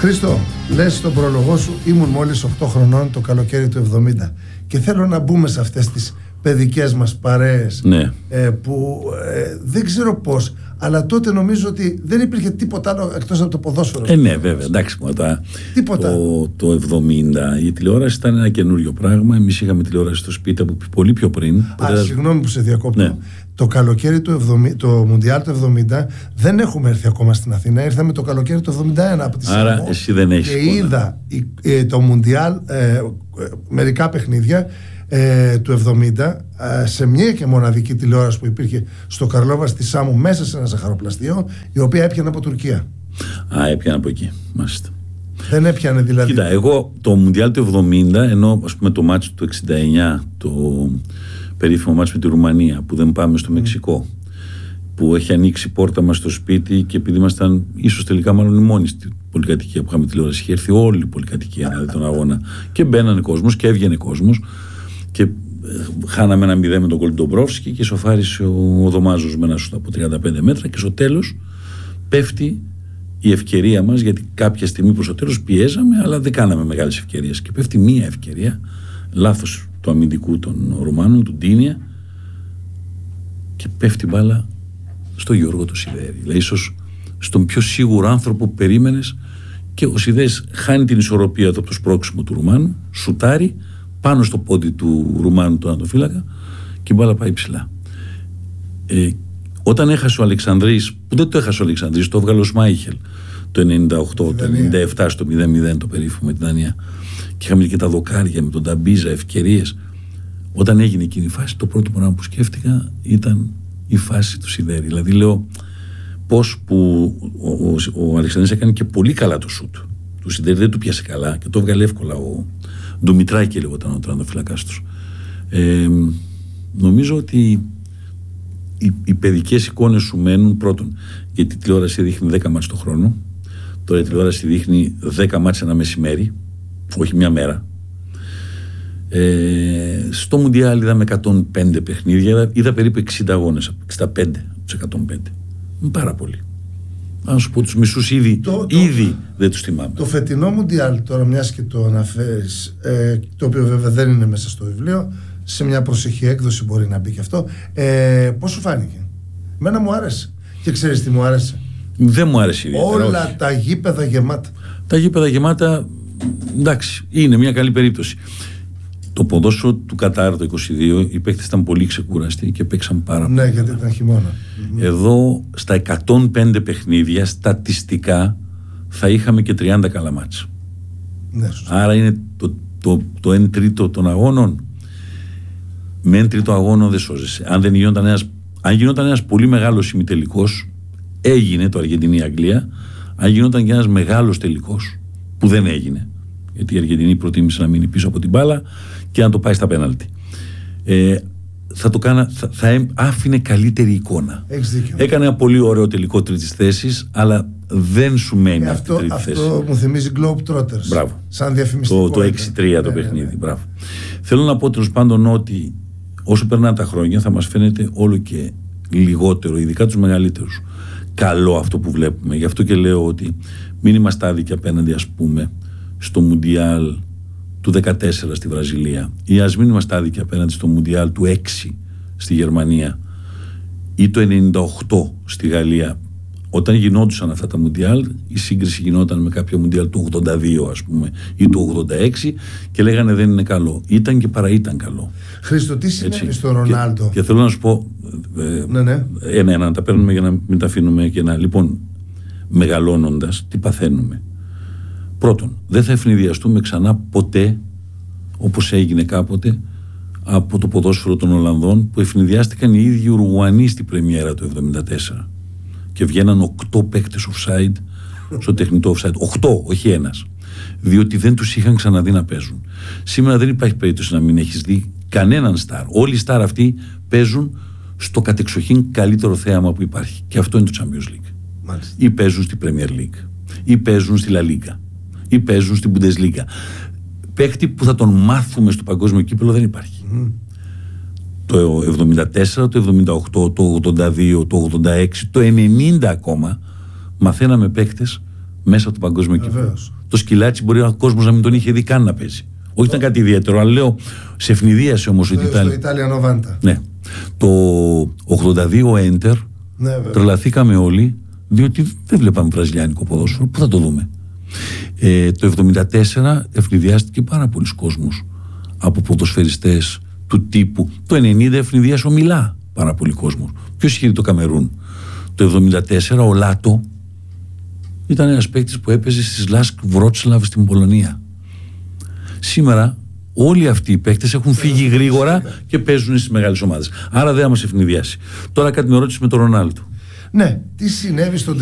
Χρήστο, λες στον πρόλογο σου, ήμουν μόλις 8 χρονών το καλοκαίρι του 70 και θέλω να μπούμε σε αυτές τις παιδικές μας παρέες, ναι. Που δεν ξέρω πώς, αλλά τότε νομίζω ότι δεν υπήρχε τίποτα άλλο εκτός από το ποδόσφαιρο. Ναι, βέβαια, εντάξει. Τίποτα. Το 70 η τηλεόραση ήταν ένα καινούριο πράγμα. Εμείς είχαμε τηλεόραση στο σπίτι από πολύ πιο πριν. Συγγνώμη που σε διακόπτω. Ναι. Το καλοκαίρι του 70, το Μουντιάλ του 70 δεν έχουμε έρθει ακόμα στην Αθήνα. Ήρθαμε το καλοκαίρι του 71 από τη Σάμο. Άρα εσύ δεν έχεις. Και είδα το Μουντιάλ, μερικά παιχνίδια του 70 σε μια και μοναδική τηλεόραση που υπήρχε στο Καρλόβα στη Σάμου, μέσα σε ένα ζαχαροπλαστείο, η οποία έπιανε από Τουρκία. Έπιανε από εκεί, μάλιστα. Δεν έπιανε δηλαδή. Κοίτα, εγώ το Μουντιάλ του 70, ενώ ας πούμε το μάτσο του 69, το περίφημο μάτσο με τη Ρουμανία, που δεν πάμε στο Μεξικό, που έχει ανοίξει η πόρτα μας στο σπίτι, και επειδή ήμασταν ίσως τελικά μάλλον οι μόνοι στην πολυκατοικία που είχαμε τηλεόραση, είχε έρθει όλη η πολυκατοικία να δει τον αγώνα και μπαίνανε κόσμος και έβγαινε κόσμος, και χάναμε 1-0 με τον γκολ Ντομπρόφσκι και σοφάρισε ο Δωμάζος με ένα σούτ από 35 μέτρα, και στο τέλος πέφτει η ευκαιρία μας, γιατί κάποια στιγμή προς το τέλος πιέζαμε αλλά δεν κάναμε μεγάλες ευκαιρίες, και πέφτει μία ευκαιρία, λάθος του αμυντικού των Ρουμάνων, του Ντίνια, και πέφτει μπάλα στο Γιώργο το Σιδέρη, δηλαδή ίσως στον πιο σίγουρο άνθρωπο που περίμενες, και ο Σιδέρης χάνει την ισορροπία του από το σπρώξιμο του Ρουμάνου, σουτάρει πάνω στο πόδι του Ρουμάνου του ανατοφύλακα και η μπάλα πάει ψηλά. Όταν έχασε ο Αλεξανδρής, που δεν το έχασε ο Αλεξανδρής, το έβγαλε ο Σμάιχελ το 98, το 97 στο 0-0 το περίφημο με την Δανία, και είχαμε και τα δοκάρια με τον Ταμπίζα, ευκαιρίες. Όταν έγινε εκείνη η φάση, το πρώτο πράγμα που σκέφτηκα ήταν η φάση του Σιδέρη. Δηλαδή λέω πώς που ο Αλεξανδρής έκανε και πολύ καλά το σουτ του Σιδέρη, δεν του πιάσε καλά και το έβγαλε εύκολα ο Ντομητράκη, λεγόταν ο τερματοφύλακας τους. Νομίζω ότι οι παιδικές εικόνες σου μένουν, πρώτον γιατί η τηλεόραση δείχνει 10 μάτς το χρόνο, τώρα η τηλεόραση δείχνει 10 μάτς ένα μεσημέρι, όχι μια μέρα. Στο Μουντιάλ είδαμε 105 παιχνίδια, είδα περίπου 60 αγώνες, 65 από τους 105. Είναι πάρα πολύ. Αν σου πω τους μισούς ήδη δεν τους θυμάμαι. Το φετινό Μουντιάλ, τώρα μιας και το αναφέρεις, το οποίο βέβαια δεν είναι μέσα στο βιβλίο, σε μια προσεχή έκδοση μπορεί να μπει και αυτό, πώς σου φάνηκε? Εμένα μου άρεσε. Και ξέρεις τι μου άρεσε? Δεν μου άρεσε ιδιαίτερα. Όλα όχι. Τα γήπεδα γεμάτα. Τα γήπεδα γεμάτα, εντάξει, είναι μια καλή περίπτωση. Το ποδόσφαιρο του Κατάρ το 22, οι παίκτες ήταν πολύ ξεκούραστοι και παίξαν πάρα πολύ. Ναι, γιατί ήταν χειμώνα. Εδώ στα 105 παιχνίδια στατιστικά θα είχαμε και 30 καλά μάτς. Ναι, άρα είναι το 1 τρίτο των αγώνων. Με 1 τρίτο αγώνων δεν σώζεσαι. Αν γινόταν ένας πολύ μεγάλος ημιτελικός, έγινε το Αργεντινή-Αγγλία. Αν γινόταν και ένας μεγάλος τελικός, που δεν έγινε, γιατί η Αργεντινή προτίμησε να μείνει πίσω από την μπάλα και να το πάει στα πέναλτι, θα άφηνε καλύτερη εικόνα. Έχεις δίκιο. Έκανε ένα πολύ ωραίο τελικό τρίτης θέσης, αλλά δεν σου μένει αυτή η τρίτη θέση. Αυτό μου θυμίζει Globetrotters. Μπράβο. Σαν διαφημιστικό. Το 6-3 το παιχνίδι. Ναι. Μπράβο. Θέλω να πω τέλος πάντων ότι όσο περνάνε τα χρόνια θα μας φαίνεται όλο και λιγότερο, ειδικά τους μεγαλύτερους, καλό αυτό που βλέπουμε. Γι' αυτό και λέω ότι μην είμαστε άδικοι απέναντι, ας πούμε, στο Μουντιάλ του 14 στη Βραζιλία, ή ας μην είμαστε άδικοι απέναντι στο Μουντιάλ του 6 στη Γερμανία ή το 98 στη Γαλλία. Όταν γινόντουσαν αυτά τα Μουντιάλ, η σύγκριση γινόταν με κάποιο Μουντιάλ του 82, ας πούμε, ή του 86, και λέγανε δεν είναι καλό. Ήταν και παρά ήταν καλό. Χρήστο, τι συνέβη στο Ρονάλντο? Και θέλω να σου πω να τα παίρνουμε για να μην τα αφήνουμε και να... Λοιπόν, μεγαλώνοντας, τι παθαίνουμε? Πρώτον, δεν θα ευνηδιαστούμε ξανά ποτέ, όπως έγινε κάποτε, από το ποδόσφαιρο των Ολλανδών, που ευνηδιάστηκαν οι ίδιοι Ουρουγουανοί στην πρεμιέρα του 1974 και βγαίναν 8 παίκτες offside στο τεχνητό offside. 8, όχι ένας. Διότι δεν τους είχαν ξαναδεί να παίζουν. Σήμερα δεν υπάρχει περίπτωση να μην έχεις δει κανέναν στάρ. Όλοι οι στάρ αυτοί παίζουν στο κατεξοχήν καλύτερο θέαμα που υπάρχει. Και αυτό είναι το Champions League. Μάλιστα. Ή παίζουν στη Premier League, ή παίζουν στη La Liga, ή παίζουν στην Bundesliga. Παίκτη που θα τον μάθουμε στο παγκόσμιο κύπελλο δεν υπάρχει. Το 74, το 78, το 82, το 86, το 90 ακόμα μαθαίναμε παίκτες μέσα από το παγκόσμιο κύπελλο. Το Σκυλάτσι μπορεί ο κόσμος να μην τον είχε δει καν να παίζει. Όχι ήταν κάτι ιδιαίτερο, αλλά λέω σε ευνηδίασε όμως η Ιταλία. Στο Ιταλιανό Βάντα. Ναι. Το 82 Έντερ, τρελαθήκαμε όλοι, διότι δεν βλέπαμε βραζιλιάνικο ποδόσφαιρο. Πού θα το δούμε? Το 74 ευνηδιάστηκε πάρα πολλοί κόσμος από ποδοσφαιριστές του τύπου. Το 90 ευνηδίασε ο Μιλά πάρα πολύ κόσμος. Ποιος είχε το Καμερούν? Το 74 ο Λάτο ήταν ένας παίκτης που έπαιζε στη Λάσκ Βρότσλαβ στην Πολωνία. Σήμερα όλοι αυτοί οι παίκτες έχουν φύγει γρήγορα και παίζουν στις μεγάλες ομάδες. Άρα δεν θα μας ευνηδιάσει. Τώρα κάτι με ρώτησε με τον Ρονάλντο. Ναι, τι συνέβη στον